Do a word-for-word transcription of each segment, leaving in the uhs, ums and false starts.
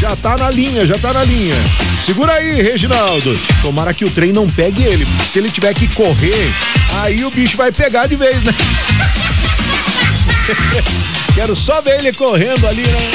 Já tá na linha, já tá na linha. Segura aí, Reginaldo. Tomara que o trem não pegue ele. Se ele tiver que correr, aí o bicho vai pegar de vez, né? Quero só ver ele correndo ali, né?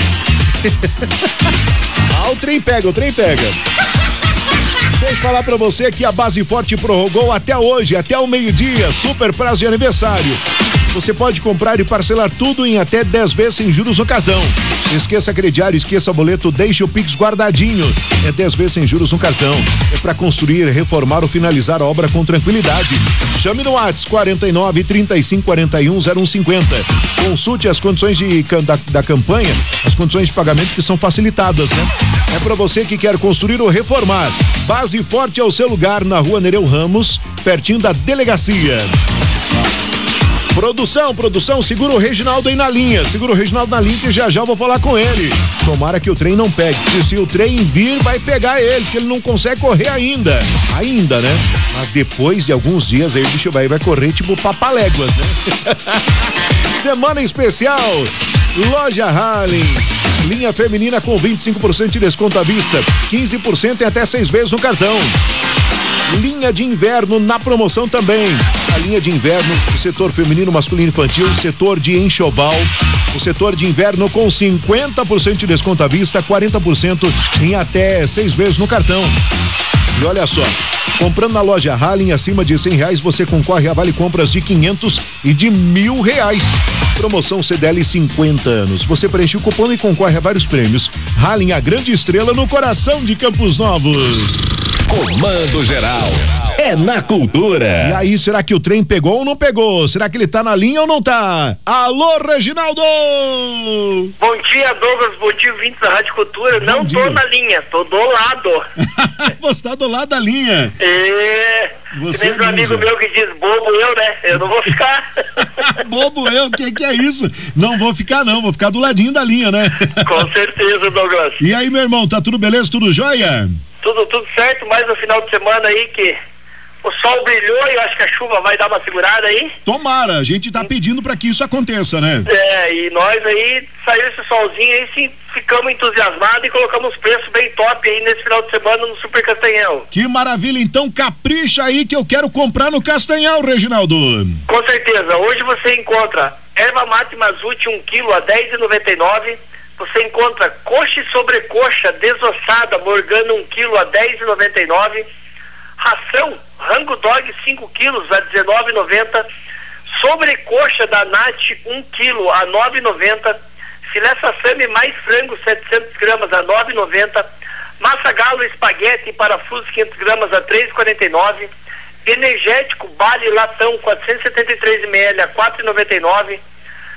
Ah, o trem pega, o trem pega. Deixa eu falar pra você que a Base Forte prorrogou até hoje, até o meio-dia, super prazo de aniversário. Você pode comprar e parcelar tudo em até dez vezes sem juros no cartão. Esqueça crediário, esqueça boleto, deixe o Pix guardadinho. É dez vezes sem juros no cartão. É para construir, reformar ou finalizar a obra com tranquilidade. Chame no WhatsApp quarenta e nove, trinta e cinco, quarenta e um, zero um cinquenta. Consulte as condições de, da, da campanha, as condições de pagamento que são facilitadas, né? É para você que quer construir ou reformar. Base Forte é o seu lugar na Rua Nereu Ramos, pertinho da delegacia. Produção, produção, segura o Reginaldo aí na linha. Segura o Reginaldo na linha que já já eu vou falar com ele. Tomara que o trem não pegue. E se o trem vir, vai pegar ele, que ele não consegue correr ainda. Ainda, né? Mas depois de alguns dias aí o bicho vai, vai correr tipo papaléguas, né? Semana especial, Loja Harley. Linha feminina com vinte e cinco por cento de desconto à vista, quinze por cento e até seis vezes no cartão. Linha de inverno na promoção também. A linha de inverno, o setor feminino, masculino e infantil, o setor de enxoval, o setor de inverno com cinquenta por cento de desconto à vista, quarenta por cento em até seis vezes no cartão. E olha só, comprando na Loja Harley acima de cem reais, você concorre a vale compras de quinhentos e de mil reais. Promoção C D L cinquenta anos. Você preenche o cupom e concorre a vários prêmios. Harley, a grande estrela no coração de Campos Novos. Comando Geral. É na Cultura. E aí, será que o trem pegou ou não pegou? Será que ele tá na linha ou não tá? Alô, Reginaldo! Bom dia, Douglas. Bom dia, ouvintes da Rádio Cultura. Bom não dia. Tô na linha, tô do lado. Você tá do lado da linha. É. Você tem um amigo meu que diz bobo eu, né? Eu não vou ficar. Bobo eu? O que, que é isso? Não vou ficar não, vou ficar do ladinho da linha, né? Com certeza, Douglas. E aí, meu irmão, tá tudo beleza? Tudo jóia? Tudo, tudo certo, mais no final de semana aí que o sol brilhou e eu acho que a chuva vai dar uma segurada aí. Tomara, a gente tá pedindo pra que isso aconteça, né? É, e nós aí, saiu esse solzinho aí, sim, ficamos entusiasmados e colocamos preço bem top aí nesse final de semana no Super Castanhal. Que maravilha, então capricha aí que eu quero comprar no Castanhal, Reginaldo. Com certeza, hoje você encontra erva mate Mazute um quilo a dez reais e noventa e nove centavos. Você encontra coxa e sobrecoxa desossada Morgana um quilo a dez reais e noventa e nove centavos. Ração Rango Dog cinco quilos a dezenove reais e noventa centavos. Sobrecoxa da Nat um quilo a nove reais e noventa centavos. Filé Sassami mais frango setecentos gramas a nove reais e noventa centavos. Massa Galo espaguete e parafuso quinhentos gramas a três reais e quarenta e nove centavos. Energético Bale latão quatrocentos e setenta e três mililitros a quatro reais e noventa e nove centavos.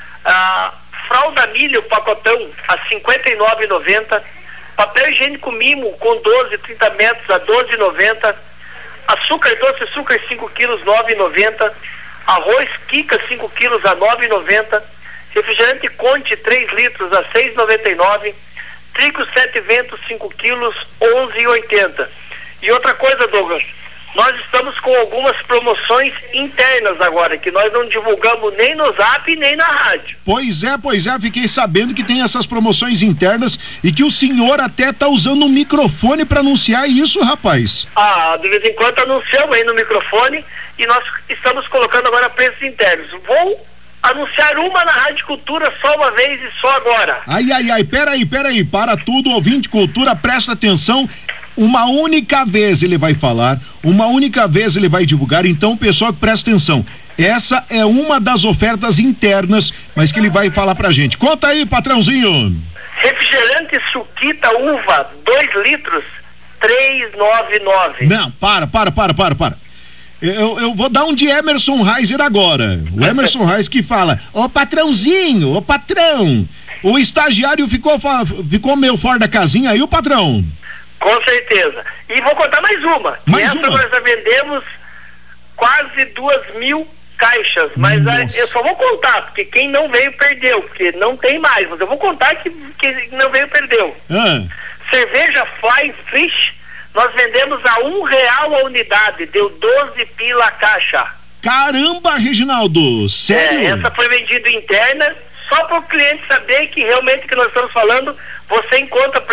Ah, fralda milho pacotão a cinquenta e nove reais e noventa centavos. Papel higiênico Mimo com doze, trinta metros a doze reais e noventa centavos. Açúcar doce açúcar cinco quilos nove reais e noventa centavos. Arroz Kika cinco quilos a nove reais e noventa centavos. Refrigerante Conte três litros a seis reais e noventa e nove centavos. Trigo Sete Ventos cinco quilos onze reais e oitenta centavos. E outra coisa, Douglas, nós estamos com algumas promoções internas agora, que nós não divulgamos nem no Zap nem na rádio. Pois é, pois é, fiquei sabendo que tem essas promoções internas e que o senhor até tá usando um microfone para anunciar isso, rapaz. Ah, de vez em quando anunciamos aí no microfone e nós estamos colocando agora preços internos. Vou anunciar uma na Rádio Cultura só uma vez e só agora. Ai, ai, ai, peraí, peraí, para tudo, ouvinte Cultura, presta atenção. Uma única vez ele vai falar, uma única vez ele vai divulgar, então pessoal que presta atenção, essa é uma das ofertas internas, mas que ele vai falar pra gente. Conta aí, patrãozinho. Refrigerante Suquita Uva, dois litros, três reais e noventa e nove centavos. Não, para, para, para, para, para. Eu, eu vou dar um de Emerson Reiser agora. O Emerson Reiser que fala, ô patrãozinho, ô patrão, o estagiário ficou, ficou meio fora da casinha aí, o patrão. Com certeza. E vou contar mais uma. Mais essa uma? Nós já vendemos quase duas mil caixas, mas a, eu só vou contar, porque quem não veio perdeu, porque não tem mais, mas eu vou contar que quem não veio perdeu. Ah. Cerveja Fly Fish, nós vendemos a um real a unidade, deu doze pila a caixa. Caramba, Reginaldo, sério? É, essa foi vendida interna, só para o cliente saber que realmente que nós estamos falando, você encontra